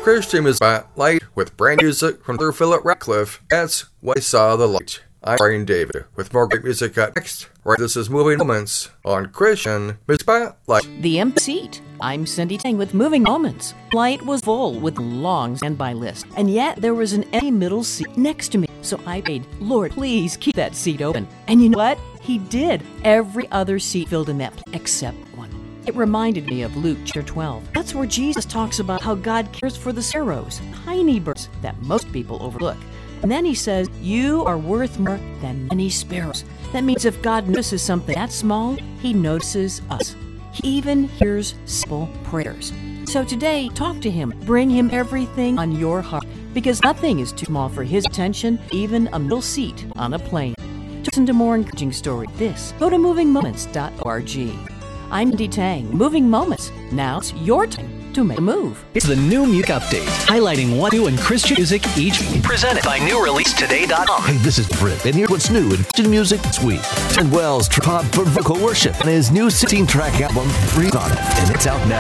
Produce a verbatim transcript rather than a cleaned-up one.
Christian Music Spotlight with brand music from Sir Philip Ratcliffe. That's why I saw the light. I'm Brian David with more great music up next. Right, this is Moving Moments on Christian Music Spotlight. The Empty Seat. I'm Cindy Tang with Moving Moments. Flight was full with a long standby list, and yet there was an empty middle seat next to me. So I prayed, Lord, please keep that seat open. And you know what? He did. Every other seat filled in that place except one. It reminded me of Luke chapter twelve. That's where Jesus talks about how God cares for the sparrows, tiny birds that most people overlook. And then he says, you are worth more than many sparrows. That means if God notices something that small, he notices us. He even hears simple prayers. So today, talk to him. Bring him everything on your heart, because nothing is too small for his attention, even a middle seat on a plane. To listen to more encouraging stories, this, go to moving moments dot org. I'm Cindy Tang, Moving Moments. Now it's your time to make a move. It's the New Music Update, highlighting what's new in Christian music each week. Presented by new release today dot com. Hey, this is Britt, and here's what's new in Christian music this week. Ted Wells, trip hop for vocal worship, and his new sixteen-track album, Breathe On It, and it's out now.